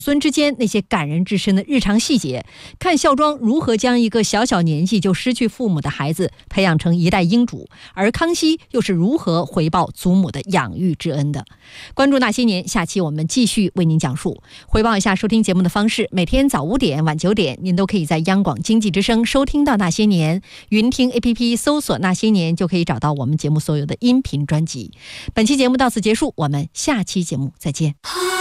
孙之间那些感人至深的日常细节，看孝庄如何将一个小小年纪就失去父母的孩子培养成一代英主，而康熙又是如何回报祖母的养育之恩的。关注那些年，下期我们继续为您讲述。回报一下收听节目的方式，每天早5点晚9点您都可以在央广经济之声收听到那些年，云听 APP 搜索那些年就可以找到我们节目所有的音频专辑。本期节目到此结束，我们下期节目再见。